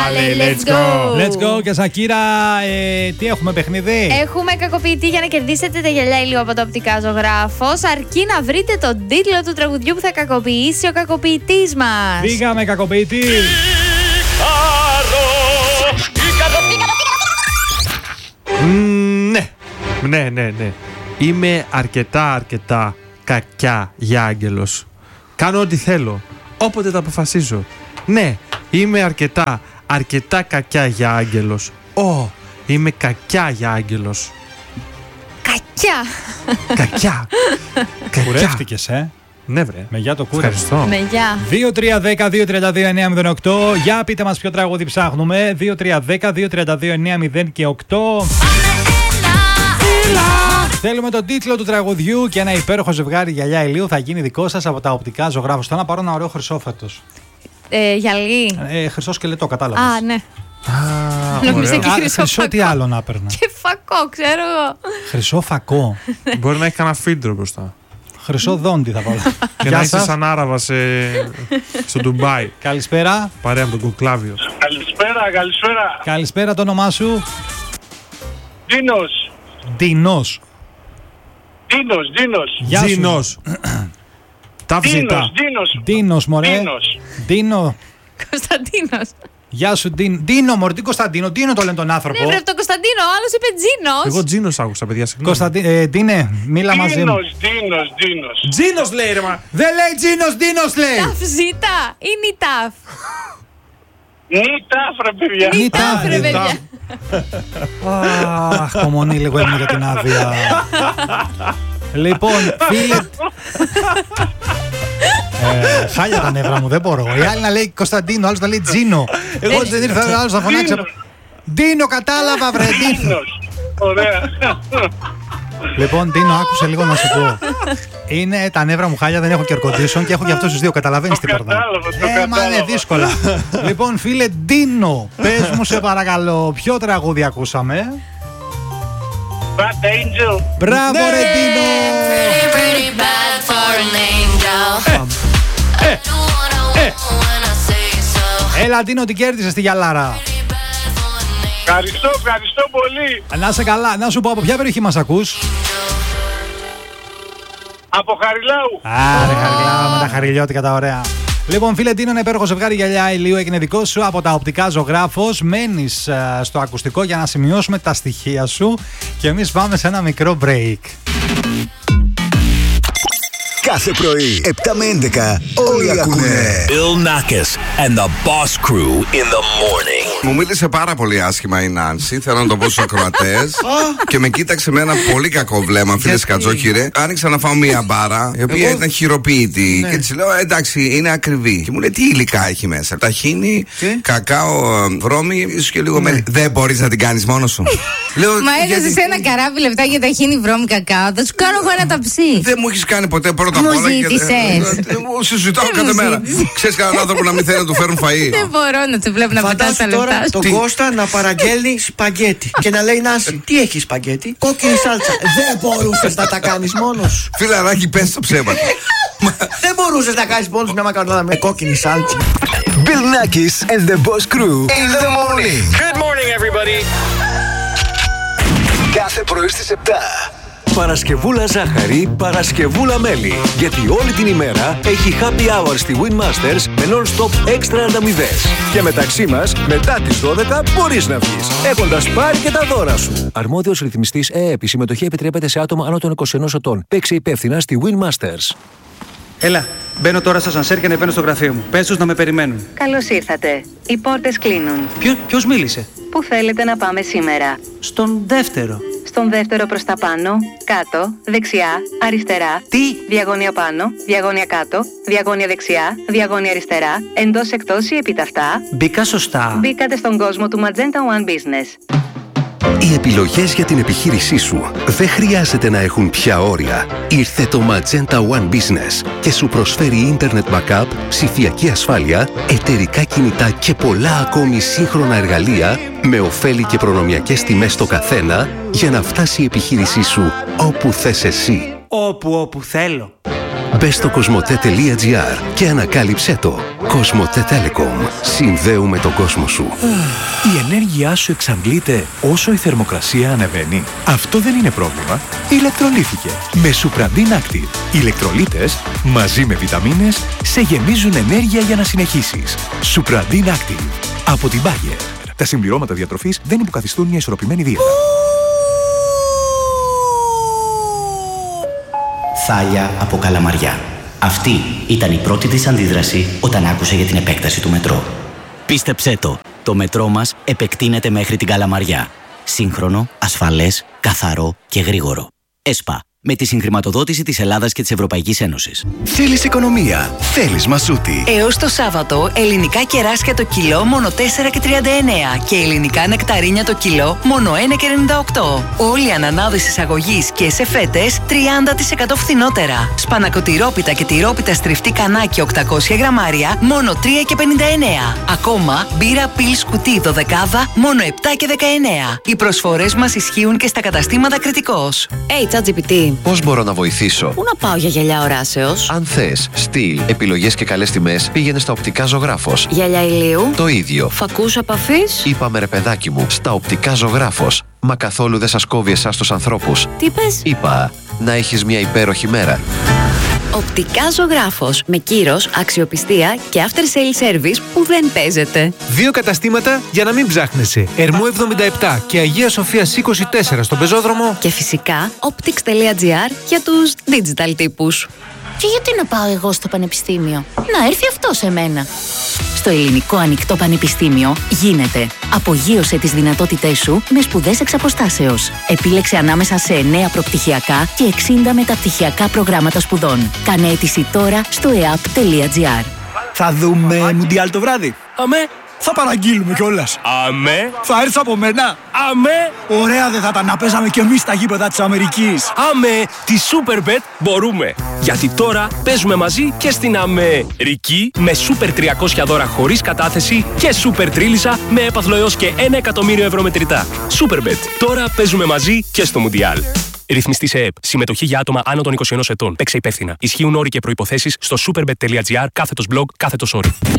Let's go! Let's go και Σακύρα, τι έχουμε παιχνίδι? Έχουμε κακοποιητή για να κερδίσετε τα γυαλιά ηλίου από το Οπτικά Ζωγράφος. Αρκεί να βρείτε τον τίτλο του τραγουδιού που θα κακοποιήσει ο κακοποιητής μας. Πήγαμε κακοποιητή. Ναι. Είμαι αρκετά κακιά για άγγελος. Κάνω ό,τι θέλω, όποτε τα αποφασίζω. Ναι, είμαι αρκετά κακιά για άγγελος. Είμαι κακιά για άγγελος. Κακιά. Κουρεύτηκες, Ναι, βρε. Με γεια το κούρευμα. Ευχαριστώ. Με γεια. 2-3-10-2-32-9-08. Για πείτε μας ποιο τραγούδι ψάχνουμε. 2-3-10-2-32-9-08. Θέλουμε τον τίτλο του τραγουδιού και ένα υπέροχο ζευγάρι γυαλιά ηλίου θα γίνει δικό σας από τα Οπτικά Ζωγράφος. Θα να πάρω ένα ωραίο χρυσό φέτος. Γυαλί. Χρυσό σκελετό, κατάλαβες. Α, ναι. Νομίζω και χρυσό φακό. τι άλλο να έπαιρνα. Και φακό, ξέρω εγώ. Χρυσό φακό. Μπορεί να έχει κανένα φίλτρο μπροστά. Χρυσό δόντι θα βάλω. Και να είσαι σαν Άραβα στο Ντουμπάι. Καλησπέρα. Παρέα με τον Κουκλάβιο. Καλησπέρα. Καλησπέρα, το όνομά σου? Ντίνος. Γεια σου. Τζίνος. Ντίνος, μωρέ. Ντίνο. Κωνσταντίνος. Γεια σου, Ντίνο, μωρέ, τι Κωνσταντίνο, Ντίνο το λένε τον άνθρωπο. Ναι, βρε, τον Κωνσταντίνο, ο άλλος είπε Τζίνος. Εγώ Τζίνος άκουσα, παιδιά, συγγνώμη. Ντίνε, μίλα μαζί μου. Ντίνος. Τζίνος λέει, ρε μα. Δεν λέει Τζίνος, Ντίνος λέει. Ταφ ζήτα ή νιτάφ? Νιτάφ, ρε παιδιά. Νιτάφ, ρε παιδιά. Αχ, κομμονή λίγο έμεινε για την άδεια. Λοιπόν, φίλε. Χάλια τα νεύρα μου, δεν μπορώ. Η άλλη να λέει Κωνσταντίνο, άλλος να λέει Τζίνο. Εγώ δεν ήρθα, άλλος να φωνάξει. Ντίνο, κατάλαβα, βρε. Ωραία. Λοιπόν, Ντίνο, άκουσε λίγο να σου πω. Είναι τα νεύρα μου χάλια, δεν έχω και air condition και έχω για αυτούς τους δύο. Καταλαβαίνεις τι περνάω. Μα είναι δύσκολα. Λοιπόν, φίλε Ντίνο, πες μου σε παρακαλώ, ποιο τραγούδι ακούσαμε? Bad Angel. Μπράβο, ρε Ντίνο! Έλα, Ντίνο, τι κέρδισες στη γυαλάρα? Ευχαριστώ πολύ. Να είσαι καλά, να σου πω από ποια περιοχή μας ακούς? Από Χαριλάου. Ρε Χαριλάου, με τα χαριλιώτικα τα ωραία. Λοιπόν, φίλε Ντίνο, ένα υπέροχο ζευγάρι γυαλιά ηλίου έγινε δικό σου από τα Οπτικά Ζωγράφος. Μένεις στο ακουστικό για να σημειώσουμε τα στοιχεία σου και εμείς πάμε σε ένα μικρό break. Κάθε πρωί, 7 με 11, όλοι ακούνε Bill Nackis and the Boss Crew in the morning. Μου μίλησε πάρα πολύ άσχημα η Νάνση. Θέλω να το πω στους ακροατές. Και με κοίταξε με ένα πολύ κακό βλέμμα, φίλε Κατζόχυρε. Άνοιξα να φάω μία μπάρα, η οποία ήταν χειροποίητη. Ναι. Και της λέω, εντάξει, είναι ακριβή. Και μου λέει, τι υλικά έχει μέσα? Ταχίνι, κακάο, βρώμη, ίσως και λίγο μέλι. Δεν μπορείς να την κάνεις μόνος σου. Λέω, μα έδωσες ένα καράβι λεπτά για ταχίνι, βρώμη, κακάο. Θα σου κάνω εγώ ένα ταψί. Δεν μου έχεις κάνει ποτέ πρώτα απ' όλα. Μου ζήτησες. Μου συζητάω κάθε μέρα. Ξέρεις κανέναν άνθρωπο να μην θέλει να του φέρουν φαΐ? Δεν μπορώ να του βλέπω να πετάς τα λεπτά. Τον Κώστα να παραγγέλνει σπαγκέτι και να λέει, Νάση, τι έχει σπαγκέτι? Κόκκινη σάλτσα. Δεν μπορούσες να τα κάνεις μόνος? Φιλαράκι, πες το ψέμα. Δεν μπορούσες να κάνεις μόνος μια μακαρονάδα με κόκκινη σάλτσα. Bill Nackis and the Boss Crew in the morning. Good morning, everybody. Κάθε πρωί στις 7. Παρασκευούλα ζάχαρη, Παρασκευούλα μέλι. Γιατί όλη την ημέρα έχει happy hour στη Win Masters με non-stop έξτρα ανταμοιβές. Και μεταξύ μας, μετά τις 12 μπορείς να βγεις, έχοντας πάρει και τα δώρα σου. Αρμόδιος ρυθμιστής ΕΕΠ. Η συμμετοχή επιτρέπεται σε άτομα άνω των 21 ετών. Παίξε υπεύθυνα στη Win Masters. Έλα, μπαίνω τώρα στο ασανσέρ και ανεβαίνω στο γραφείο μου. Πες τους να με περιμένουν. Καλώς ήρθατε. Οι πόρτες κλείνουν. Ποιος μίλησε? Πού θέλετε να πάμε σήμερα? Στον δεύτερο. Στον δεύτερο προς τα πάνω, κάτω, δεξιά, αριστερά. Τι? Διαγώνια πάνω, διαγώνια κάτω, διαγώνια δεξιά, διαγώνια αριστερά, εντός εκτός ή επίταυτα. Μπήκα σωστά. Μπήκατε στον κόσμο του Magenta One Business. Οι επιλογές για την επιχείρησή σου δεν χρειάζεται να έχουν πια όρια. Ήρθε το Magenta One Business και σου προσφέρει Internet Backup, ψηφιακή ασφάλεια, εταιρικά κινητά και πολλά ακόμη σύγχρονα εργαλεία με ωφέλη και προνομιακές τιμές στο καθένα για να φτάσει η επιχείρησή σου όπου θες εσύ. Όπου θέλω. Μπες στο κοσμοτέ.gr και ανακάλυψέ το. Κοσμοτέ Telecom. Συνδέουμε τον κόσμο σου. Η ενέργειά σου εξαντλείται όσο η θερμοκρασία ανεβαίνει. Αυτό δεν είναι πρόβλημα. Ηλεκτρολήθηκε με Supradin Active. Οι ηλεκτρολίτες μαζί με βιταμίνες σε γεμίζουν ενέργεια για να συνεχίσεις. Supradin Active. Από την Bayer. Τα συμπληρώματα διατροφής δεν υποκαθιστούν μια ισορροπημένη δίαιτα. Θάλια από Καλαμαριά. Αυτή ήταν η πρώτη της αντίδραση όταν άκουσε για την επέκταση του μετρό. Πίστεψέ το μετρό μας επεκτείνεται μέχρι την Καλαμαριά. Σύγχρονο, ασφαλές, καθαρό και γρήγορο. ΕΣΠΑ. Με τη συγχρηματοδότηση της Ελλάδας και της Ευρωπαϊκής Ένωσης. Θέλεις οικονομία, θέλεις Μασούτη. Έως το Σάββατο, ελληνικά κεράσια το κιλό μόνο 4,39 και ελληνικά νεκταρίνια το κιλό μόνο 1,98. Όλοι οι ανανάδες εισαγωγής και σε φέτες 30% φθηνότερα. Σπανακοτηρόπιτα και τυρόπιτα στριφτή κανάκι 800 γραμμάρια μόνο 3,59. Ακόμα μπύρα πιλ σκουτί 12 μόνο 7,19. Οι προσφορές μας ισχύουν και στα καταστήματα Κρητικός. ChatGPT. Πώς μπορώ να βοηθήσω? Πού να πάω για γυαλιά οράσεως? Αν θες στυλ, επιλογές και καλές τιμές, πήγαινε στα Οπτικά Ζωγράφος. Γυαλιά ηλίου. Το ίδιο. Φακούς επαφής. Είπαμε ρε παιδάκι μου, στα Οπτικά Ζωγράφος. Μα καθόλου δεν σας κόβει εσάς τους ανθρώπους. Τι πες? Είπα, να έχεις μια υπέροχη μέρα. Οπτικά Ζωγράφος. Με κύρος, αξιοπιστία και after sale service που δεν παίζεται. 2 καταστήματα για να μην ψάχνεσαι. Ερμού 77 και Αγία Σοφίας 24 στον πεζόδρομο. Και φυσικά optics.gr για τους digital τύπους. Και γιατί να πάω εγώ στο πανεπιστήμιο? Να έρθει αυτό σε μένα. Στο Ελληνικό Ανοιχτό Πανεπιστήμιο γίνεται. Απογείωσε τις δυνατότητές σου με σπουδές εξ αποστάσεως. Επίλεξε ανάμεσα σε 9 προπτυχιακά και 60 μεταπτυχιακά προγράμματα σπουδών. Κάνε αίτηση τώρα στο eap.gr. Θα δούμε Μουντιάλ το βράδυ. Αμέ. Θα παραγγείλουμε κιόλας. Αμέ. Θα έρθει από μένα. Αμέ. Ωραία δεν θα ήταν να παίζαμε κι εμείς στα γήπεδα της Αμερικής. Αμέ. Τη Superbet μπορούμε. Γιατί τώρα παίζουμε μαζί και στην Αμερική με Super 300 δώρα χωρίς κατάθεση και Super Τρίλισσα με έπαθλο έως και 1 εκατομμύριο ευρώ μετρητά. Superbet. Τώρα παίζουμε μαζί και στο Μουντιάλ. Ρυθμιστή σε ΕΕΠ. Συμμετοχή για άτομα άνω των 21 ετών. Παίξε υπεύθυνα. Ισχύουν όροι και προϋποθέσεις στο superbet.gr/blog/όροι.